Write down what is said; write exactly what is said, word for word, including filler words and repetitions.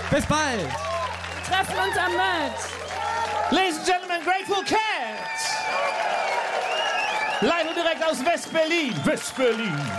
Bis bald. Treffen uns am Merch. Ladies and Gentlemen, Grateful Cats. Live und direkt aus West-Berlin. West-Berlin.